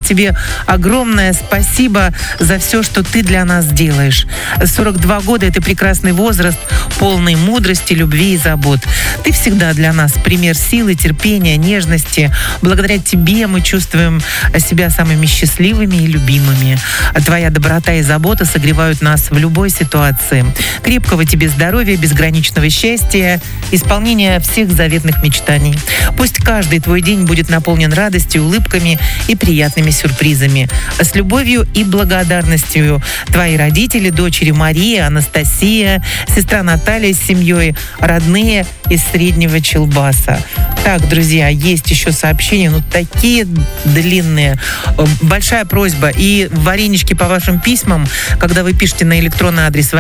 тебе огромное спасибо за все, что ты для нас делаешь. 42 года – это прекрасный возраст, полный мудрости, любви и забот. Ты всегда для нас пример силы, терпения, нежности. Благодаря тебе мы чувствуем себя самыми счастливыми и любимыми. Твоя доброта и забота согревают нас в любой ситуации. Крепкого тебе здоровья, безграничного счастья, исполнения всех заветных мечтаний. Пусть каждый твой день будет наполнен радостью, улыбками и приятными сюрпризами. С любовью и благодарностью твои родители, дочери Мария, Анастасия, сестра Наталья с семьей, родные из Среднего Челбаса. Так, друзья, есть еще сообщения, такие длинные. Большая просьба. И варенички по вашим письмам, когда вы пишете на электронный адрес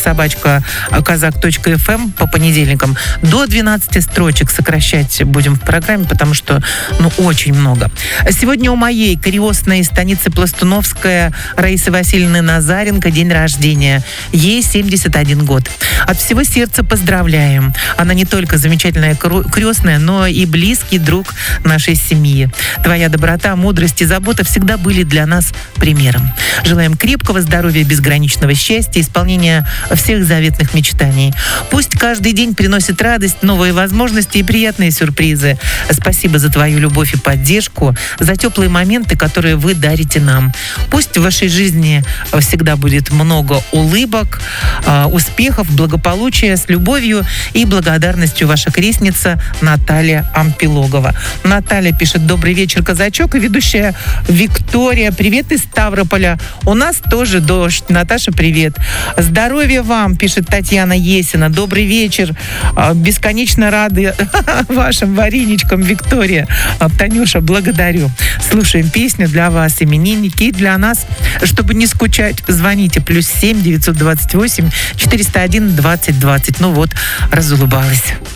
вареник@kazak.fm по понедельникам, до 12 строчек сокращать будем в программе, потому что, очень много. Сегодня у моей крестной станицы Пластуновская Раисы Васильевны Назаренко день рождения. Ей 71 год. От всего сердца поздравляем. Она не только замечательная крестная, но и близкий друг нашей семьи. Твоя доброта, мудрость и забота всегда были для нас примером. Желаем крепкого здоровья, безграничного счастья, исполнения всех заветных мечтаний. Пусть каждый день приносит радость, новые возможности и приятные сюрпризы. Спасибо за твою любовь и поддержку, за теплые моменты, которые вы дарите нам. Пусть в вашей жизни всегда будет много улыбок, успехов, благополучия. С любовью и благодарностью ваша крестница Наталья Ампилогова. Наталья пишет: добрый вечер, казачок. И ведущая Виктория: привет из Ставрополя. У нас тоже дождь. Наташа, привет. Здоровья вам, пишет Татьяна Есина. Добрый вечер. Бесконечно рады вашим вареничкам, Виктория. Танюша, благодарю. Слушаем песню для вас, именинники, и для нас. Чтобы не скучать, звоните +7 928 401 20 20. Разулыбалась.